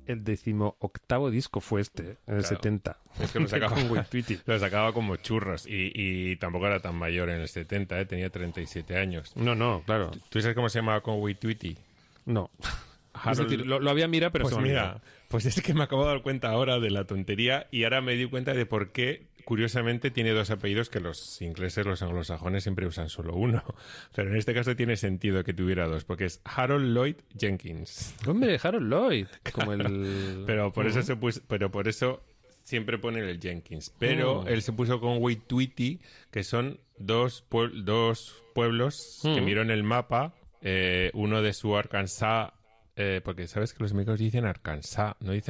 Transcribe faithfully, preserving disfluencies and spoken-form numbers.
el decimoctavo disco fue este, ¿eh? En el Claro. setenta. Es que lo sacaba, Con Wait Tweety. lo sacaba como churros y, y tampoco era tan mayor en el setenta, ¿eh? Tenía treinta y siete años. No, no, claro. ¿Tú sabes cómo se llamaba con Wait Tweety? No. Harold- Es decir, lo, lo había mirado, pero Pues se me mira, olvidó. pues es que me acabo de dar cuenta ahora de la tontería y ahora me di cuenta de por qué, curiosamente, tiene dos apellidos que los ingleses, los anglosajones, siempre usan solo uno. Pero en este caso tiene sentido que tuviera dos, porque es Harold Lloyd Jenkins. Hombre, Harold Lloyd. Como el... Pero por eso Ujú. se puso, pero por eso siempre ponen el Jenkins. Pero Oh. él se puso con Wait Tweety, que son dos, pueb- dos pueblos que Mm. miró en el mapa, eh, uno de su Arkansas, eh, porque sabes que los médicos dicen Arkansas, no dicen